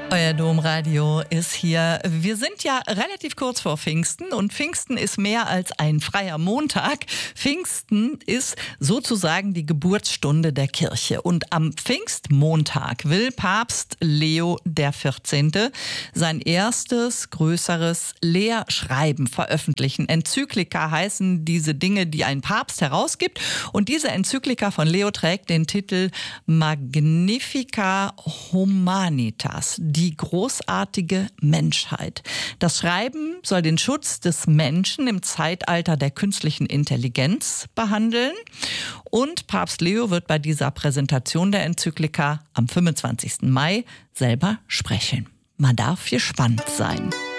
Euer Domradio ist hier. Wir sind ja relativ kurz vor Pfingsten und Pfingsten ist mehr als ein freier Montag. Pfingsten ist sozusagen die Geburtsstunde der Kirche. Und am Pfingstmontag will Papst Leo XIV. Sein erstes größeres Lehrschreiben veröffentlichen. Enzyklika heißen diese Dinge, die ein Papst herausgibt. Und diese Enzyklika von Leo trägt den Titel Magnifica Humanitas. Die großartige Menschheit. Das Schreiben soll den Schutz des Menschen im Zeitalter der künstlichen Intelligenz behandeln. Und Papst Leo wird bei dieser Präsentation der Enzyklika am 25. Mai selber sprechen. Man darf gespannt sein.